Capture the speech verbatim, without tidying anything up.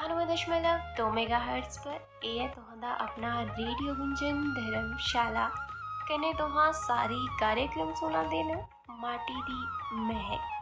अठानवे दशमलव दो मेगा हर्ट्ज पर एह तुहां अपना रेडियो गुंजन धर्मशाला कने तुहां सारी कार्यक्रम सुना देना माटी दी महक।